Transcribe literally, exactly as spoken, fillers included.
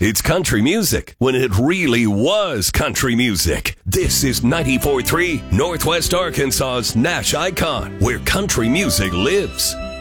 it's country music when it really was country music. This is ninety-four point three Northwest Arkansas's Nash Icon, where country music lives.